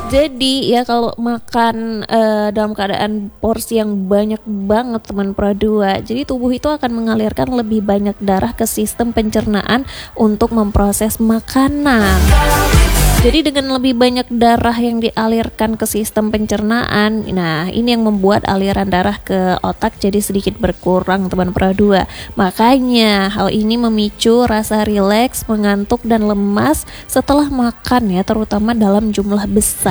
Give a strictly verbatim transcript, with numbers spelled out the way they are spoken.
Jadi ya kalau makan eh, dalam keadaan porsi yang banyak banget teman Pro dua, jadi tubuh itu akan mengalirkan lebih banyak darah ke sistem pencernaan untuk memproses makanan. Jadi dengan lebih banyak darah yang dialirkan ke sistem pencernaan, nah ini yang membuat aliran darah ke otak jadi sedikit berkurang teman Pro dua. Makanya hal ini memicu rasa rileks, mengantuk dan lemas setelah makan ya, terutama dalam jumlah besar.